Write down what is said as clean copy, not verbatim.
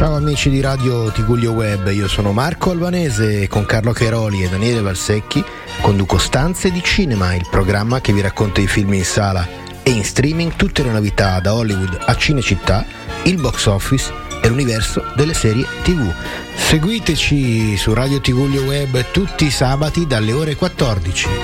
Ciao amici di Radio Tigullio Web, io sono Marco Albanese e con Carlo Cheroli e Daniele Valsecchi conduco Stanze di Cinema, il programma che vi racconta i film in sala e in streaming, tutte le novità da Hollywood a Cinecittà, il box office e l'universo delle serie TV. Seguiteci su Radio Tigullio Web tutti i sabati dalle ore 14.